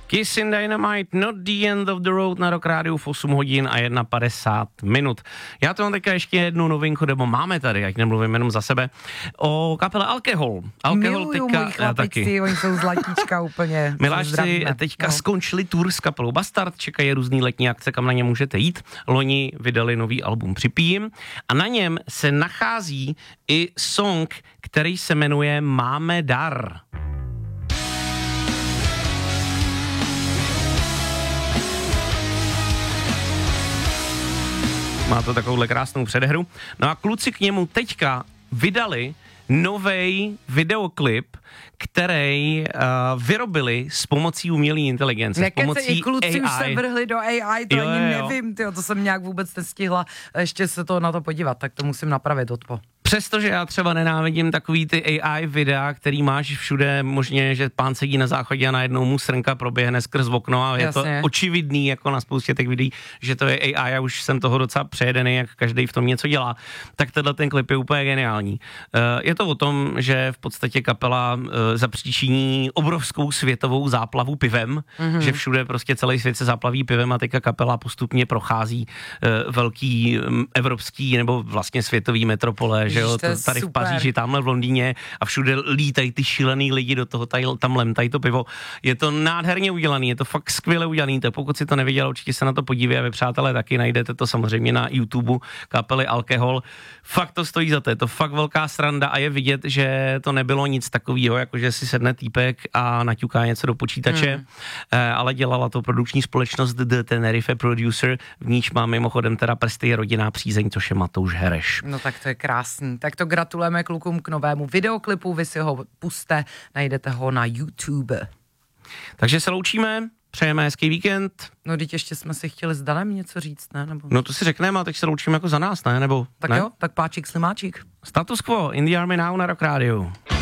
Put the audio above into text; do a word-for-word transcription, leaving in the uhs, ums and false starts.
Kiss in Dynamite, Not the End of the Road na Rock Rádiu v osm hodin a jedna padesát minut. Já tu mám teďka ještě jednu novinku, nebo máme tady, jak nemluvím jenom za sebe, o kapele Alkohol. Alkohol Miluju teďka, moji chlapici, oni jsou zlatíčka úplně. Milášci teďka no. skončili tour s kapelou Bastard, čekají různý letní akce, kam na ně můžete jít. Loni vydali nový album Připijím a na něm se nachází i song, který se jmenuje Máme dar. Má to takovouhle krásnou předehru. No a kluci k němu teďka vydali novej videoklip, který uh, vyrobili s pomocí umělé inteligence. Nekece, s pomocí i kluci A I. už se vrhli do A I, to jo, ani jo. nevím, tyjo, to jsem nějak vůbec nestihla ještě se to na to podívat, tak to musím napravit odpo. Přestože já třeba nenávidím takový ty A I videa, který máš všude, možně, že pán sedí na záchodě a najednou mu srnka proběhne skrz okno a je Jasně. to očividný, jako na spoustě těch videí, že to je A I a už jsem toho docela přejedený, jak každý v tom něco dělá. Tak tenhle ten klip je úplně geniální. Je to o tom, že v podstatě kapela zapříčiní obrovskou světovou záplavu pivem, mm-hmm. že všude prostě celý svět se záplaví pivem a teďka kapela postupně prochází velký evropský nebo vlastně světový metropole, že jo, to tady super. V Paříži, tamhle v Londýně a všude lítají ty šílený lidi do toho, tady, tam lemtají to pivo. Je to nádherně udělaný, je to fakt skvěle udělaný, to pokud si to neviděl, určitě se na to podívej a vy přátelé taky najdete to samozřejmě na YouTube kapely Alkohol. Fakt to stojí za to, je to fakt velká sranda a je vidět, že to nebylo nic takového, jako že si sedne týpek a naťuká něco do počítače, hmm. ale dělala to produkční společnost The Tenerife Producer, v níž má mimochodem teda prsty rodinná přízeň, což je Matouš Hereš. No tak to je krásný. Tak to gratulujeme klukům k novému videoklipu, vy si ho puste, najdete ho na YouTube. Takže se loučíme, přejeme hezký víkend. No teď ještě jsme si chtěli s Danem něco říct, ne? Nebo... No to si řekneme a teď se loučíme jako za nás, ne? Nebo, tak ne? jo, tak páčik slimáčik. Status quo, In the Army Now na Rock Rádiu.